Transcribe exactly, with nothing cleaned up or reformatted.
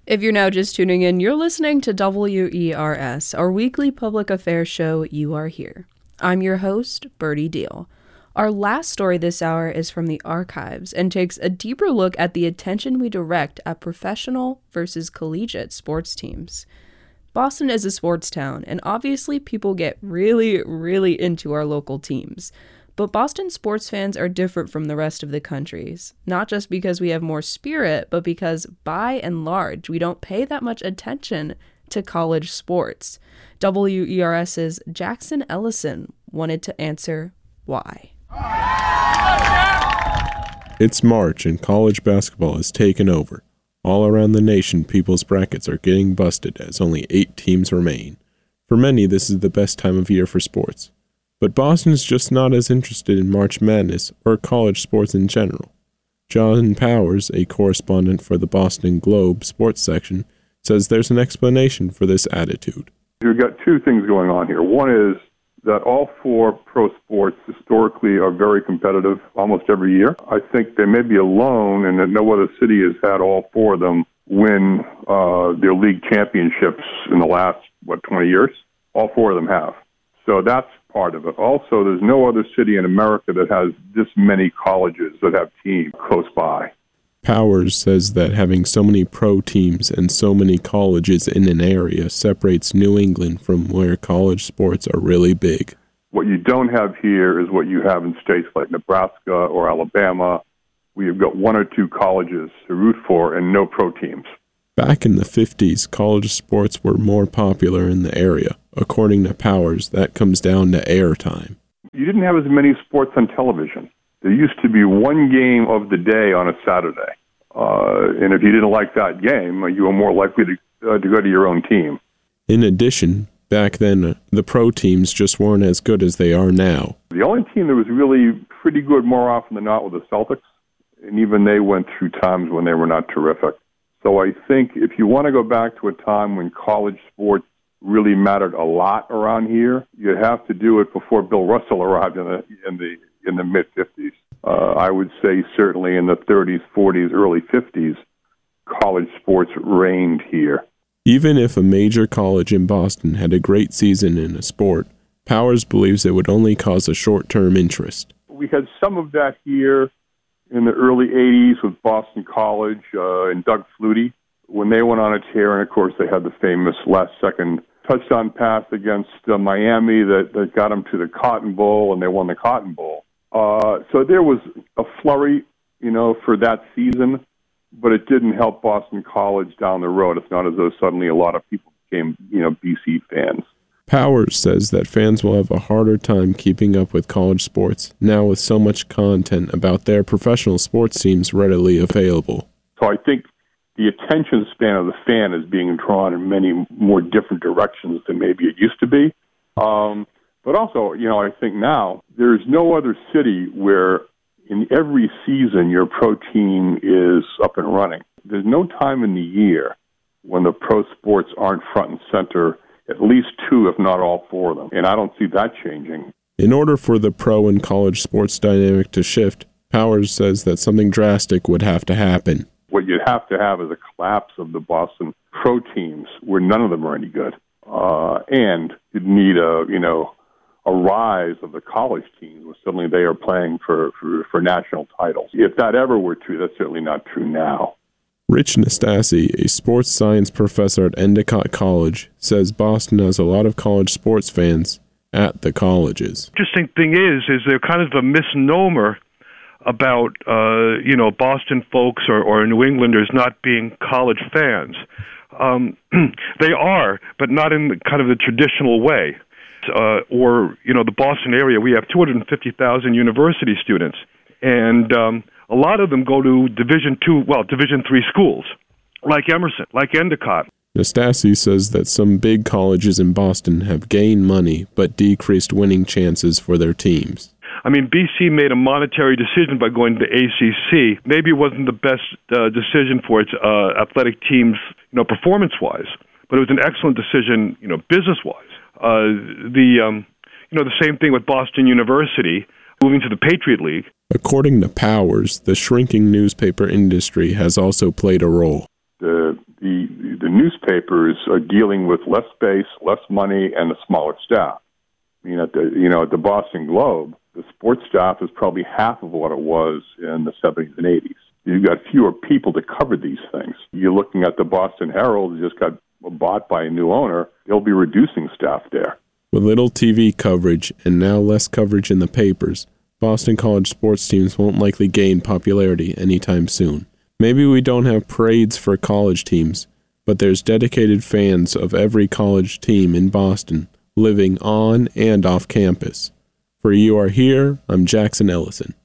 If you're now just tuning in, you're listening to W E R S, our weekly public affairs show, You Are Here. I'm your host, Birdie Deal. Our last story this hour is from the archives and takes a deeper look at the attention we direct at professional versus collegiate sports teams. Boston is a sports town, and obviously people get really, really into our local teams. But Boston sports fans are different from the rest of the country's, not just because we have more spirit, but because, by and large, we don't pay that much attention to college sports. WERS's Jackson Ellison wanted to answer why. It's March and college basketball has taken over. All around the nation, people's brackets are getting busted as only eight teams remain. For many, this is the best time of year for sports. But Boston is just not as interested in March Madness or college sports in general. John Powers, a correspondent for the Boston Globe sports section, says there's an explanation for this attitude. You've got two things going on here. One is that all four pro sports historically are very competitive almost every year. I think they may be alone in that no other city has had all four of them win uh, their league championships in the last, what, twenty years? All four of them have. So that's part of it. Also, there's no other city in America that has this many colleges that have teams close by. Powers says that having so many pro teams and so many colleges in an area separates New England from where college sports are really big. What you don't have here is what you have in states like Nebraska or Alabama, where you've got one or two colleges to root for and no pro teams. Back in the fifties, college sports were more popular in the area. According to Powers, that comes down to airtime. You didn't have as many sports on television. There used to be one game of the day on a Saturday. Uh, and if you didn't like that game, you were more likely to, uh, to go to your own team. In addition, back then, the pro teams just weren't as good as they are now. The only team that was really pretty good more often than not were the Celtics, and even they went through times when they were not terrific. So I think if you want to go back to a time when college sports really mattered a lot around here, you'd have to do it before Bill Russell arrived in the in the in the mid fifties. Uh, I would say certainly in the thirties, forties, early fifties, college sports reigned here. Even if a major college in Boston had a great season in a sport, Powers believes it would only cause a short-term interest. We had some of that here in the early eighties with Boston College uh, and Doug Flutie when they went on a tear, and of course they had the famous last-second touchdown pass against uh, Miami that, that got them to the Cotton Bowl, and they won the Cotton Bowl. Uh, so there was a flurry, you know, for that season, but it didn't help Boston College down the road. It's not as though suddenly a lot of people became, you know, B C fans. Powers says that fans will have a harder time keeping up with college sports now with so much content about their professional sports teams readily available. So I think the attention span of the fan is being drawn in many more different directions than maybe it used to be. Um, but also, you know, I think now there's no other city where in every season your pro team is up and running. There's no time in the year when the pro sports aren't front and center, at least two, if not all four of them. And I don't see that changing. In order for the pro and college sports dynamic to shift, Powers says that something drastic would have to happen. What you'd have to have is a collapse of the Boston pro teams where none of them are any good. Uh, and you'd need a, you know, a rise of the college teams where suddenly they are playing for, for, for national titles. If that ever were true, that's certainly not true now. Rich Nastasi, a sports science professor at Endicott College, says Boston has a lot of college sports fans at the colleges. Interesting thing is, is there kind of a misnomer about, uh, you know, Boston folks or, or New Englanders not being college fans. Um, they are, but not in the, kind of the traditional way. Uh, or, you know, the Boston area, we have two hundred fifty thousand university students, and um, a lot of them go to Division two, well, Division three schools, like Emerson, like Endicott. Nastasi says that some big colleges in Boston have gained money but decreased winning chances for their teams. I mean, B C made a monetary decision by going to the A C C. Maybe it wasn't the best uh, decision for its uh, athletic teams, you know, performance-wise, but it was an excellent decision, you know, business-wise. Uh, the, um, you know, the same thing with Boston University moving to the Patriot League. According to Powers, the shrinking newspaper industry has also played a role. The the the newspapers are dealing with less space, less money, and a smaller staff. I mean, at the you know at the Boston Globe, the sports staff is probably half of what it was in the seventies and eighties. You've got fewer people to cover these things. You're looking at the Boston Herald, who just got bought by a new owner. They'll be reducing staff there. With little T V coverage and now less coverage in the papers, Boston College sports teams won't likely gain popularity anytime soon. Maybe we don't have parades for college teams, but there's dedicated fans of every college team in Boston living on and off campus. For You Are Here, I'm Jackson Ellison.